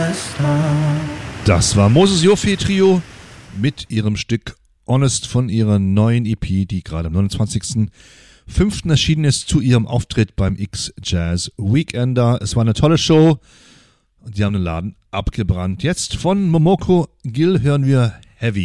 Das war Moses Joffe Trio mit ihrem Stück Honest von ihrer neuen EP, die gerade am 29.05. erschienen ist, zu ihrem Auftritt beim X-Jazz Weekender. Es war eine tolle Show und die haben den Laden abgebrannt. Jetzt von Momoko Gil hören wir Heavy.